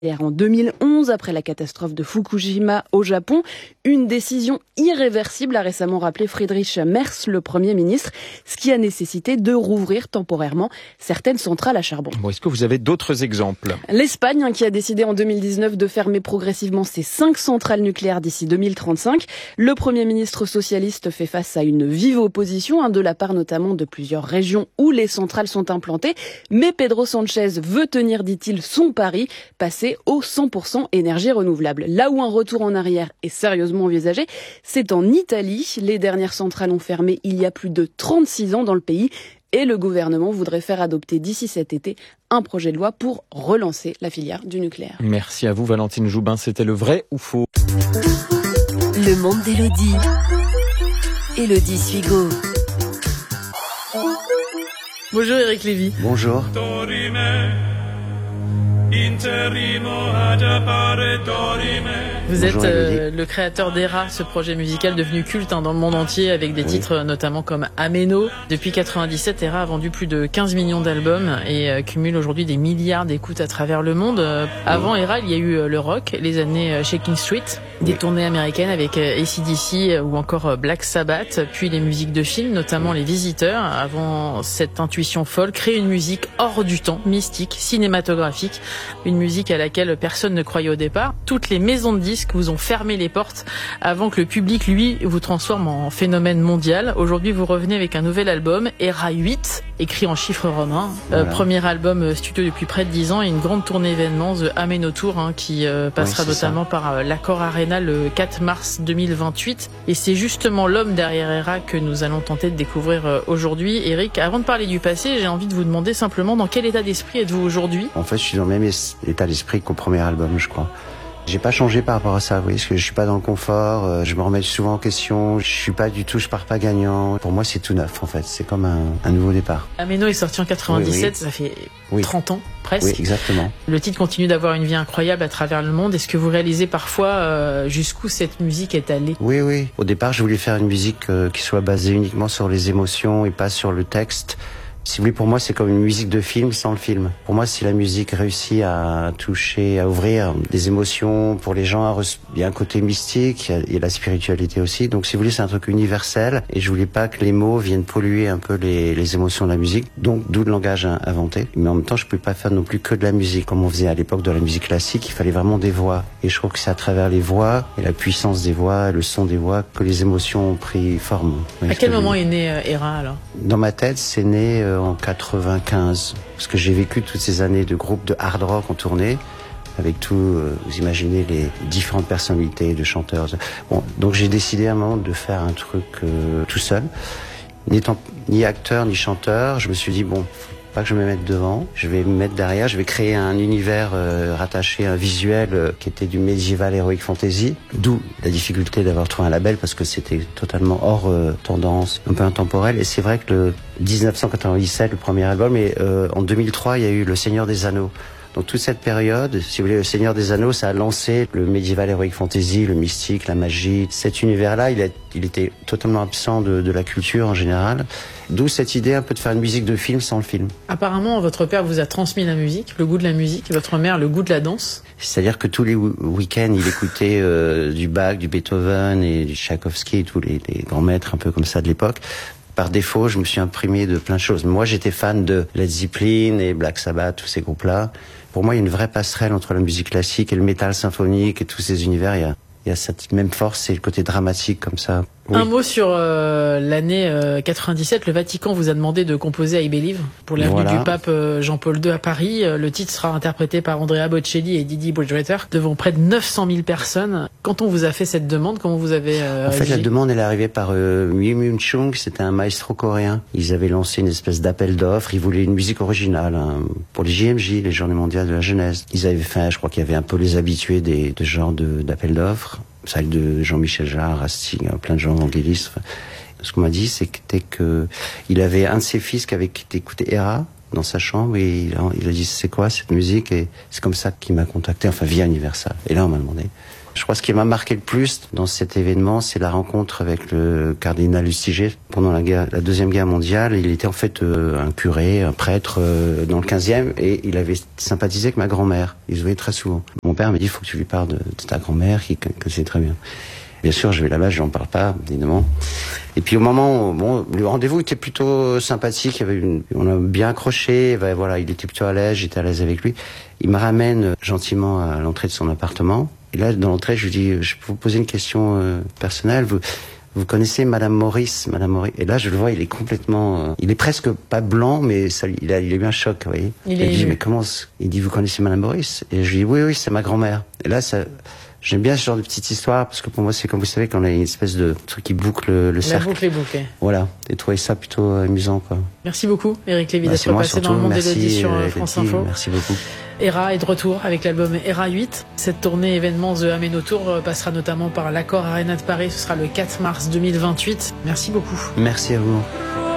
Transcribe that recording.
En 2011, après la catastrophe de Fukushima au Japon, une décision irréversible a récemment rappelé Friedrich Merz, le Premier ministre, ce qui a nécessité de rouvrir temporairement certaines centrales à charbon. Bon, est-ce que vous avez d'autres exemples ? L'Espagne, qui a décidé en 2019 de fermer progressivement ses 5 centrales nucléaires d'ici 2035. Le Premier ministre socialiste fait face à une vive opposition, de la part notamment de plusieurs régions où les centrales sont implantées. Mais Pedro Sánchez veut tenir, dit-il, son pari, passer au 100% énergie renouvelable. Là où un retour en arrière est sérieusement envisagé, c'est en Italie. Les dernières centrales ont fermé il y a plus de 36 ans dans le pays et le gouvernement voudrait faire adopter d'ici cet été un projet de loi pour relancer la filière du nucléaire. Merci à vous Valentine Joubin, c'était le vrai ou faux ? Le monde d'Élodie. Élodie Suigo. Bonjour Eric Lévy. Bonjour. Vous êtes le créateur d'Era, ce projet musical devenu culte dans le monde entier avec des titres notamment comme Ameno. Depuis 97, Era a vendu plus de 15 millions d'albums et cumule aujourd'hui des milliards d'écoutes à travers le monde. Avant Era, il y a eu le rock, les années Shaking Street, des tournées américaines avec AC/DC ou encore Black Sabbath, puis les musiques de films, notamment Les Visiteurs. Avant cette intuition folle, créer une musique hors du temps, mystique, cinématographique, une musique à laquelle personne ne croyait au départ. Toutes les maisons de disques vous ont fermé les portes avant que le public, lui, vous transforme en phénomène mondial. Aujourd'hui, vous revenez avec un nouvel album, Era 8, écrit en chiffres romains. Voilà. Premier album studio depuis près de 10 ans et une grande tournée événements, The Ameno Tour, qui passera notamment par l'Accor Arena le 4 mars 2028. Et c'est justement l'homme derrière Era que nous allons tenter de découvrir aujourd'hui. Eric, avant de parler du passé, j'ai envie de vous demander simplement dans quel état d'esprit êtes-vous aujourd'hui ? En fait, je suis dans le même état d'esprit qu'au premier album, je crois. J'ai pas changé par rapport à ça, vous voyez, parce que je suis pas dans le confort, je me remets souvent en question, je pars pas gagnant. Pour moi, c'est tout neuf, en fait, c'est comme un nouveau départ. Ameno est sorti en 97, ça fait 30 ans, presque. Oui, exactement. Le titre continue d'avoir une vie incroyable à travers le monde. Est-ce que vous réalisez parfois jusqu'où cette musique est allée ? Oui. Au départ, je voulais faire une musique qui soit basée uniquement sur les émotions et pas sur le texte. Si vous voulez, pour moi, c'est comme une musique de film sans le film. Pour moi, si la musique réussit à toucher, à ouvrir des émotions pour les gens, il y a un côté mystique, il y a la spiritualité aussi. Donc, si vous voulez, c'est un truc universel. Et je voulais pas que les mots viennent polluer un peu les émotions de la musique. Donc, d'où le langage inventé. Mais en même temps, je pouvais pas faire non plus que de la musique. Comme on faisait à l'époque de la musique classique, il fallait vraiment des voix. Et je trouve que c'est à travers les voix et la puissance des voix, le son des voix, que les émotions ont pris forme. À quel moment est né Era, alors ? Dans ma tête, c'est né en 95, parce que j'ai vécu toutes ces années de groupes de hard rock en tournée, avec tout, vous imaginez les différentes personnalités de chanteurs. Bon, donc j'ai décidé à un moment de faire un truc tout seul, n'étant ni acteur ni chanteur. Je me suis dit bon, pas que je me mette devant, je vais me mettre derrière, je vais créer un univers rattaché, un visuel qui était du médiéval heroic fantasy, d'où la difficulté d'avoir trouvé un label parce que c'était totalement hors tendance, un peu intemporel. Et c'est vrai que le 1997, le premier album, et en 2003, il y a eu Le Seigneur des Anneaux. Donc toute cette période, si vous voulez, Le Seigneur des Anneaux, ça a lancé le médiéval heroic fantasy, le mystique, la magie. Cet univers-là, il était totalement absent de la culture en général. D'où cette idée un peu de faire une musique de film sans le film. Apparemment, votre père vous a transmis la musique, le goût de la musique, votre mère le goût de la danse. C'est-à-dire que tous les week-ends, il écoutait du Bach, du Beethoven et du Tchaïkovski, tous les grands maîtres un peu comme ça de l'époque. Par défaut, je me suis imprégné de plein de choses. Moi, j'étais fan de Led Zeppelin et Black Sabbath, tous ces groupes-là. Pour moi, il y a une vraie passerelle entre la musique classique et le métal symphonique et tous ces univers. Il y a cette même force, c'est le côté dramatique comme ça. Oui. Un mot sur l'année 97. Le Vatican vous a demandé de composer I Believe pour l'avenue du pape Jean-Paul II à Paris. Le titre sera interprété par Andrea Bocelli et Didi Bridgewater devant près de 900 000 personnes. Quand on vous a fait cette demande, comment vous avez En fait, la demande, elle est arrivée par Wim Wim Chung, c'était un maestro coréen. Ils avaient lancé une espèce d'appel d'offres. Ils voulaient une musique originale pour les JMJ, les Journées mondiales de la jeunesse. Ils avaient fait, je crois qu'il y avait un peu les habitués de ce genre d'appel d'offres. Celle de Jean-Michel Jarre, Rasting, plein de gens évangélistes. Ce qu'on m'a dit, c'était que il avait un de ses fils qui avait écouté Era dans sa chambre et il a dit c'est quoi cette musique, et c'est comme ça qu'il m'a contacté, enfin via Universal. Et là on m'a demandé. Je crois que ce qui m'a marqué le plus dans cet événement, c'est la rencontre avec le cardinal Lustiger. Pendant la Deuxième Guerre mondiale, il était en fait un curé, un prêtre dans le 15e, et il avait sympathisé avec ma grand-mère. Il se voyait très souvent. Mon père m'a dit, il faut que tu lui parles de ta grand-mère, que c'est très bien. Bien sûr, je vais là-bas, je n'en parle pas, évidemment. Et puis au moment, bon, le rendez-vous était plutôt sympathique, on a bien accroché, voilà, il était plutôt à l'aise, j'étais à l'aise avec lui. Il me ramène gentiment à l'entrée de son appartement. Et là, dans l'entrée, je lui dis, je peux vous poser une question personnelle. Vous connaissez Madame Maurice? Et là, je le vois, il est complètement, il est presque pas blanc, mais il a eu un choc, vous voyez. Il dit, mais comment? Il dit, vous connaissez Madame Maurice? Et je lui dis, oui, c'est ma grand-mère. Et là, j'aime bien ce genre de petite histoire, parce que pour moi, c'est comme vous savez, qu'on a une espèce de truc qui boucle le cercle. La boucle est bouclée. Voilà. Et trouver ça plutôt amusant, quoi. Merci beaucoup, Éric Lévy, d'être passé dans le monde d'Élodie sur France Info. Merci beaucoup. Héra est de retour avec l'album Héra 8. Cette tournée événements The Ameno Tour passera notamment par l'Accor Arena de Paris. Ce sera le 4 mars 2028. Merci beaucoup. Merci à vous.